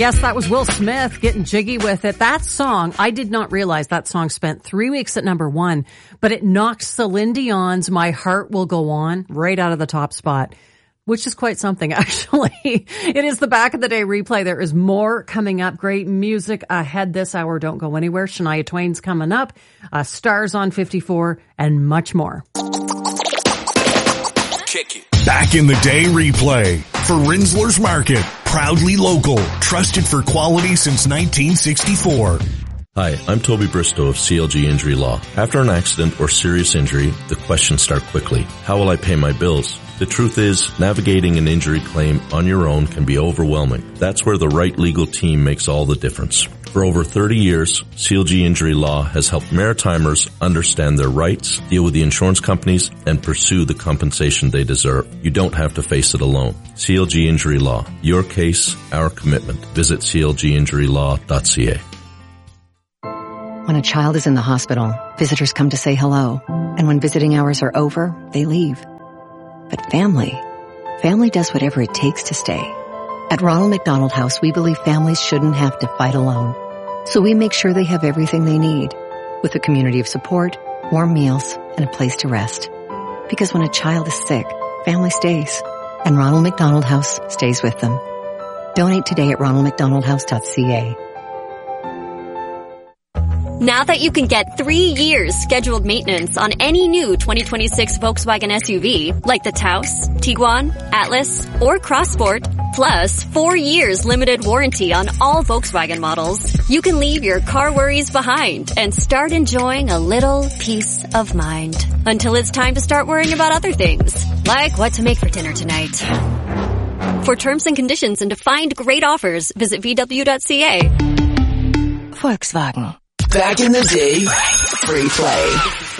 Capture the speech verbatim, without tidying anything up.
Yes, that was Will Smith getting jiggy with it. That song, I did not realize that song spent three weeks at number one, but it knocked Celine Dion's My Heart Will Go On right out of the top spot, which is quite something, actually. It is the Back of the Day replay. There is more coming up. Great music ahead this hour. Don't go anywhere. Shania Twain's coming up, uh, Stars on fifty-four, and much more. Kick it. Back in the Day replay for Rinslers Market. Proudly local, trusted for quality since nineteen sixty-four. Hi, I'm Toby Bristow of C L G Injury Law. After an accident or serious injury, the questions start quickly. How will I pay my bills? The truth is, navigating an injury claim on your own can be overwhelming. That's where the right legal team makes all the difference. For over thirty years, C L G Injury Law has helped Maritimers understand their rights, deal with the insurance companies, and pursue the compensation they deserve. You don't have to face it alone. C L G Injury Law. Your case, our commitment. Visit c l g injury law dot c a. When a child is in the hospital, visitors come to say hello. And when visiting hours are over, they leave. But family, family does whatever it takes to stay. At Ronald McDonald House, we believe families shouldn't have to fight alone. So we make sure they have everything they need, with a community of support, warm meals, and a place to rest. Because when a child is sick, family stays. And Ronald McDonald House stays with them. Donate today at ronald mcdonald house dot c a. Now that you can get three years scheduled maintenance on any new twenty twenty-six Volkswagen S U V, like the Taos, Tiguan, Atlas, or Crossport, plus four years limited warranty on all Volkswagen models, you can leave your car worries behind and start enjoying a little peace of mind. Until it's time to start worrying about other things, like what to make for dinner tonight. For terms and conditions and to find great offers, visit v w dot c a. Volkswagen. Back in the Day free play.